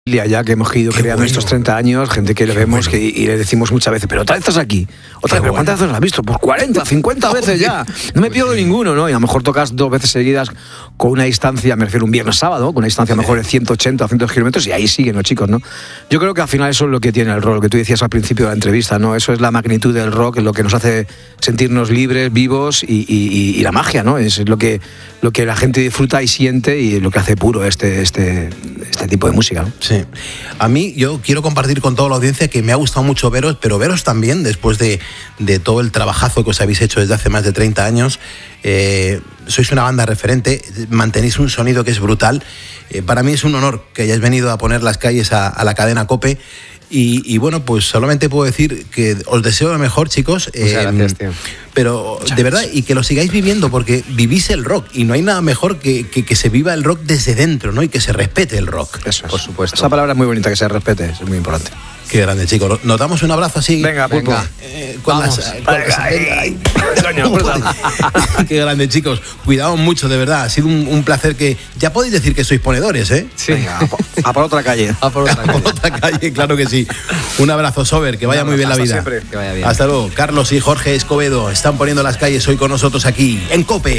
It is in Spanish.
ya que hemos ido creando estos 30 años, gente que le vemos y le decimos muchas veces, pero otra vez estás aquí, pero ¿cuántas veces lo has visto? Pues 40, 50 veces ya, no me pierdo ninguno, ¿no? Y a lo mejor tocas 2 veces seguidas con una distancia, me refiero un viernes sábado, con una distancia a lo mejor de 180 o 100 kilómetros, y ahí siguen los chicos, ¿no? Yo creo que al final eso es lo que tiene el rock, lo que tú decías al principio de la entrevista, ¿no? Eso es la magnitud del rock, es lo que nos hace sentirnos libres, vivos y la magia, ¿no? Es lo que la gente disfruta y siente y lo que hace puro este tipo de música, ¿no? Sí. A mí, yo quiero compartir con toda la audiencia que me ha gustado mucho veros, pero veros también, después de todo el trabajazo que os habéis hecho desde hace más de 30 años. Sois una banda referente, mantenéis un sonido que es brutal. Para mí es un honor que hayáis venido a poner las calles a la cadena COPE. Y bueno, pues solamente puedo decir que os deseo lo mejor, chicos. Muchas gracias, tío. Pero de verdad, y que lo sigáis viviendo, porque vivís el rock y no hay nada mejor que se viva el rock desde dentro, ¿no? Y que se respete el rock. Eso es. Por supuesto. Esa palabra es muy bonita, que se respete, es muy importante. Qué grande, chicos. Nos damos un abrazo así. Venga, Pulpo. Qué grande, chicos. Cuidado mucho, de verdad. Ha sido un placer que... Ya podéis decir que sois ponedores, ¿eh? Sí. Venga, a por otra calle. A por otra calle, claro que sí. Un abrazo, Sober. Que vaya muy bien la vida. Siempre. Que vaya bien. Hasta luego. Carlos y Jorge Escobedo están poniendo las calles hoy con nosotros aquí, en COPE.